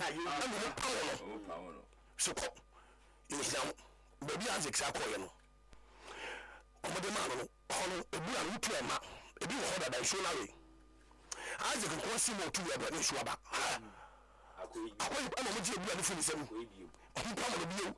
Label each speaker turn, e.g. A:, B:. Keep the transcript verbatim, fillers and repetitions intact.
A: you
B: I'm power. So, you baby Isaac Sakoya no. Ọmọdé máa nọ ọ̀nà ebu àná wútu ẹ̀ ma ebi wọ̀ ọ́ dada ìṣó náà wẹ̀ Isaac nkọ́ sí mu otu ẹ̀bùrẹ̀ ní ìṣó àbá akọ yìí ẹ̀ma ọmọ jí ebu àná fún ìsẹ́mu ọ̀hún pa ọmọdé bíyẹn